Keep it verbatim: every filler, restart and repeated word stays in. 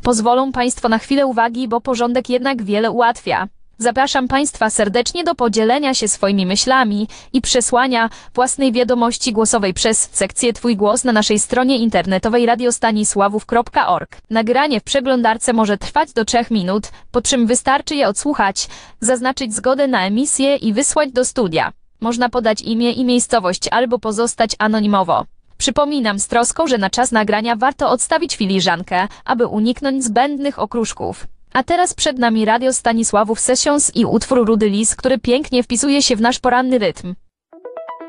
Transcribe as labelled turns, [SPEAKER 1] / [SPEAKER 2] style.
[SPEAKER 1] Pozwolą Państwo na chwilę uwagi, bo porządek jednak wiele ułatwia. Zapraszam Państwa serdecznie do podzielenia się swoimi myślami i przesłania własnej wiadomości głosowej przez sekcję Twój głos na naszej stronie internetowej radio stanisławów kropka org. Nagranie w przeglądarce może trwać do trzech minut, po czym wystarczy je odsłuchać, zaznaczyć zgodę na emisję i wysłać do studia. Można podać imię i miejscowość albo pozostać anonimowo. Przypominam z troską, że na czas nagrania warto odstawić filiżankę, aby uniknąć zbędnych okruszków. A teraz przed nami Radio Stanisławów Sessions i utwór Rudy Lis, który pięknie wpisuje się w nasz poranny rytm.